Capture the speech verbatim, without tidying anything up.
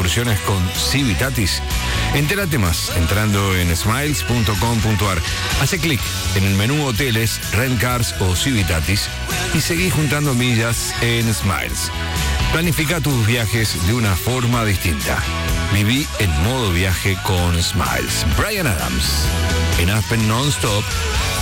excursiones con Civitatis? Entérate más entrando en smiles punto com punto ar. Hace clic en el menú Hoteles, Rent Cars o Civitatis y seguí juntando millas en Smiles. Planifica tus viajes de una forma distinta. Viví en modo viaje con Smiles. Bryan Adams, en Aspen Non-Stop,